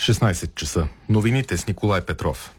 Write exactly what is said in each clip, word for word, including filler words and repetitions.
шестнайсет часа. Новините с Николай Петров.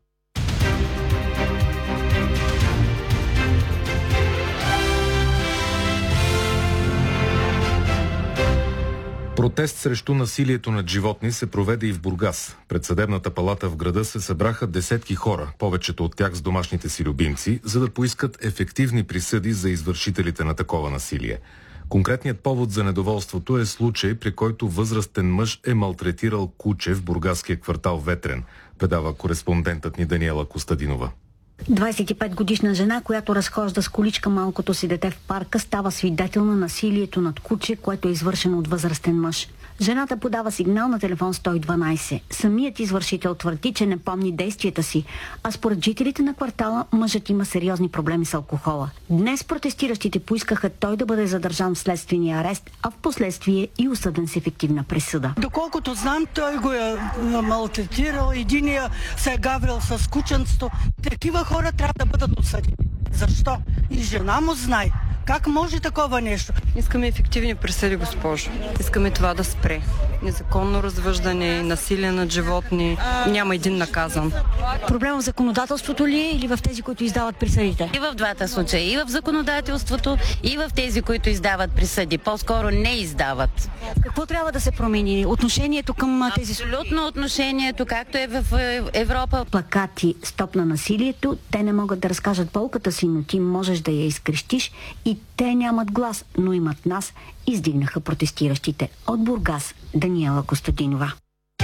Протест срещу насилието над животни се проведе и в Бургас. Пред съдебната палата в града се събраха десетки хора, повечето от тях с домашните си любимци, за да поискат ефективни присъди за извършителите на такова насилие. Конкретният повод за недоволството е случай, при който възрастен мъж е малтретирал куче в бургаския квартал Ветрен, предава кореспондентът ни Даниела Костадинова. двайсет и пет годишна жена, която разхожда с количка малкото си дете в парка, става свидетел на насилието над куче, което е извършено от възрастен мъж. Жената подава сигнал на телефон сто и дванайсет. Самият извършител твърди, че не помни действията си, а според жителите на квартала мъжът има сериозни проблеми с алкохола. Днес протестиращите поискаха той да бъде задържан в следствения арест, а в последствие и осъден с ефективна присъда. Доколкото знам, той го е малтретирал, единия се е гаврил с кученцето. Такива хора трябва да бъдат осъдени. Защо? И жена му знае. Как може такова нещо? Искаме ефективни присъди, госпожо. Искаме това да спре. Незаконно развъждане, насилие над животни. Няма един наказан. Проблема в законодателството ли е или в тези, които издават присъдите? И в двата случая. И в законодателството, и в тези, които издават присъди. По-скоро не издават. Какво трябва да се промени? Отношението към тези... Абсолютно отношението, както е в Европа. Плакати "Стоп на насилието", те не могат да разкажат болката си, но ти можеш да я изкрещиш, и те нямат глас, но имат нас, издигнаха протестиращите. От Бургас, Даниела Костадинова.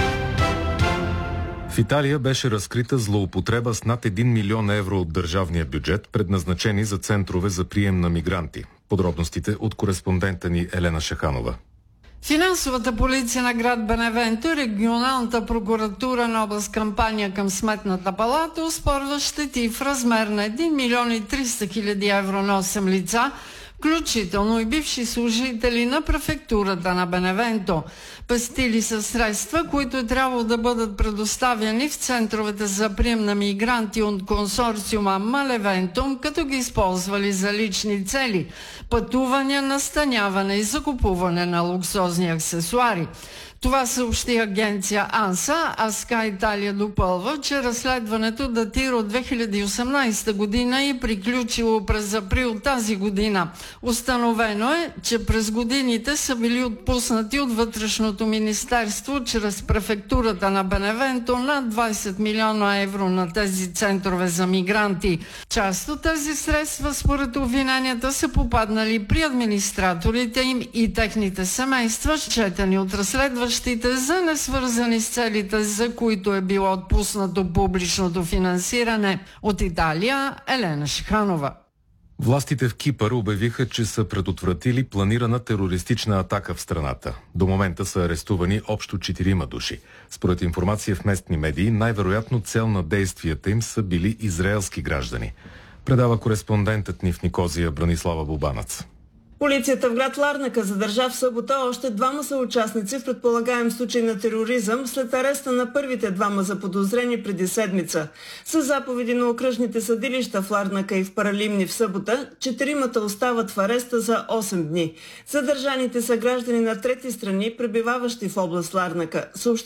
В Италия беше разкрита злоупотреба с над един милион евро от държавния бюджет, предназначени за центрове за прием на мигранти. Подробностите от кореспондента ни Елена Шаханова. Финансовата полиция на град Беневенто и регионалната прокуратура на област Кампания към Сметната палата оспорва щети в размер на един милион и триста хиляди евро на осем лица, включително и бивши служители на префектурата на Беневенто. Пестили са средства, които е трябвало да бъдат предоставяни в центровете за прием на мигранти от консорциума Малевентум, като ги използвали за лични цели – пътувания, настаняване и закупуване на луксозни аксесуари. Това съобщи агенция АНСА, а Sky Italia допълва, че разследването датира от две хиляди и осемнайсета година и приключило през април тази година. Установено е, че през годините са били отпуснати от Вътрешното министерство чрез префектурата на Беневенто над двайсет милиона евро на тези центрове за мигранти. Част от тези средства, според обвиненията, са попаднали при администраторите им и техните семейства, счетени от разследващите за несвързани с целите, за които е било отпуснато публичното финансиране. От Италия, Елена Шиханова. Властите в Кипър обявиха, че са предотвратили планирана терористична атака в страната. До момента са арестувани общо четирима души. Според информация в местни медии, най-вероятно цел на действията им са били израелски граждани. Предава кореспондентът ни в Никозия Бранислава Бубанац. Полицията в град Ларнака задържа в събота още двама съучастници в предполагаем случай на тероризъм след ареста на първите двама заподозрени преди седмица. С заповеди на окръжните съдилища в Ларнака и в Паралимни в събота, четиримата остават в ареста за осем дни. Задържаните са граждани на трети страни, пребиваващи в област Ларнака, съобщи